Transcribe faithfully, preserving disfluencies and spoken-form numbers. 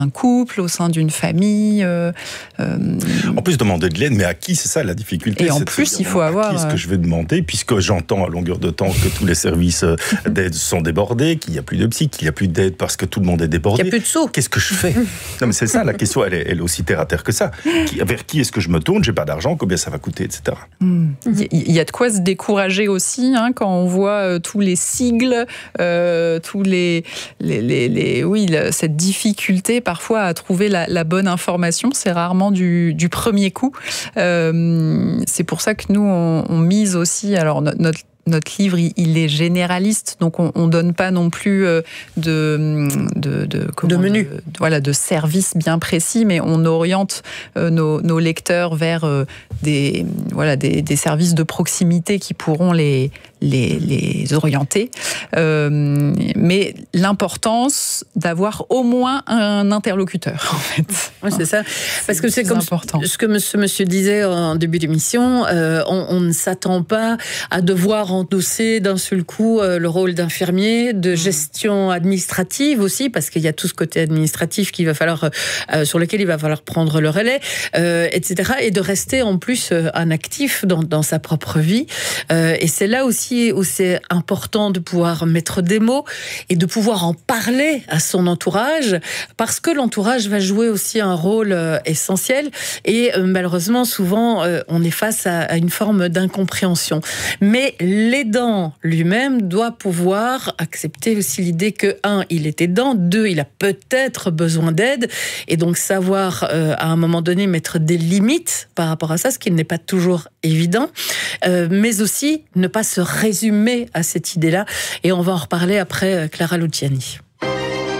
un couple, au sein d'une famille. Euh, euh... En plus, demander de l'aide, mais à qui? C'est ça la difficulté. Et en plus, il faut avoir... À qui est-ce que je vais demander, puisque j'entends à longueur de temps que tous les services d'aide sont débordés, qu'il n'y a plus de psy, qu'il n'y a plus d'aide parce que tout le monde est débordé. Il n'y a plus de sous. Qu'est-ce que je fais? Non, mais c'est ça, la question, elle est, elle est aussi terre à terre que ça. Qui, vers qui est-ce que je me tourne? J'ai pas d'argent, combien ça va coûter, et cetera. Mmh. Il y a de quoi se décourager aussi, hein, quand on voit euh, tous les sigles, euh, tous les... les, les, les oui, la, cette difficulté parfois à trouver la, la bonne information, c'est rarement du, du premier coup. Euh, c'est pour ça que nous, on, on mise aussi, alors notre, notre Notre livre, il est généraliste, donc on ne donne pas non plus de, de, de, de menu. De, voilà, de services bien précis, mais on oriente nos, nos lecteurs vers des, voilà, des, des services de proximité qui pourront les, les, les orienter. Euh, mais l'importance d'avoir au moins un interlocuteur, en fait. Oui, c'est ça. Parce que c'est comme important. Ce que ce monsieur disait en début d'émission, euh, on, on ne s'attend pas à devoir endosser d'un seul coup euh, le rôle d'infirmier, de gestion administrative aussi, parce qu'il y a tout ce côté administratif qu'il va falloir, euh, sur lequel il va falloir prendre le relais, euh, et cetera. Et de rester en plus euh, un actif dans, dans sa propre vie. Euh, et c'est là aussi où c'est important de pouvoir mettre des mots et de pouvoir en parler à son entourage, parce que l'entourage va jouer aussi un rôle euh, essentiel. Et euh, malheureusement, souvent, euh, on est face à, à une forme d'incompréhension. Mais l'aidant lui-même doit pouvoir accepter aussi l'idée que, un, il est aidant, deux, il a peut-être besoin d'aide, et donc savoir, euh, à un moment donné, mettre des limites par rapport à ça, ce qui n'est pas toujours évident, euh, mais aussi ne pas se résumer à cette idée-là. Et on va en reparler après Clara Luciani.